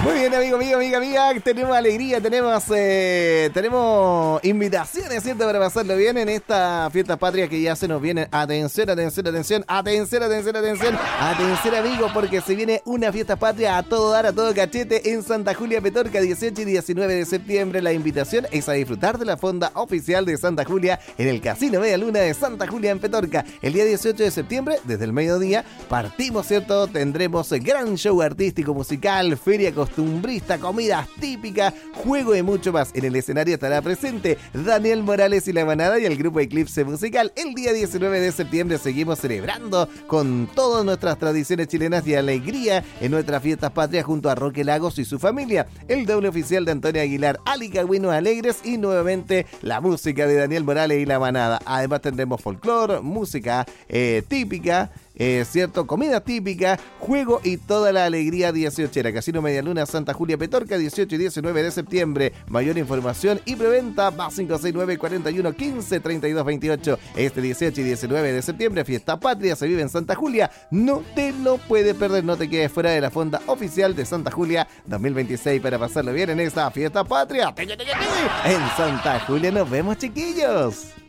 Muy bien, amiga. Tenemos alegría, tenemos invitaciones, ¿cierto? Para pasarlo bien en esta fiesta patria que ya se nos viene. Atención, amigos, porque se viene una fiesta patria a todo dar, a todo cachete en Santa Julia, Petorca, 18 y 19 de septiembre. La invitación es a disfrutar de la fonda oficial de Santa Julia en el Casino Media Luna de Santa Julia en Petorca. El día 18 de septiembre, desde el mediodía, partimos, ¿cierto? Tendremos gran show artístico, musical, feria costumbrista, comidas típicas, juego y mucho más. En el escenario estará presente Daniel Morales y la manada y el grupo Eclipse Musical. El día 19 de septiembre seguimos celebrando con todas nuestras tradiciones chilenas y alegría en nuestras fiestas patrias junto a Roque Lagos y su familia. El doble oficial de Antonio Aguilar, Ali Cagüinos Alegres y nuevamente la música de Daniel Morales y la manada. Además tendremos folclore, música típica, ¿cierto? Comida típica, juego y toda la alegría 18era. Casino Media Luna, Santa Julia, Petorca, 18 y 19 de septiembre. Mayor información y preventa, más 569 41 15 32 28. Este 18 y 19 de septiembre, fiesta patria, se vive en Santa Julia. No te lo puedes perder, no te quedes fuera de la fonda oficial de Santa Julia 2026 para pasarlo bien en esta fiesta patria. En Santa Julia nos vemos, chiquillos.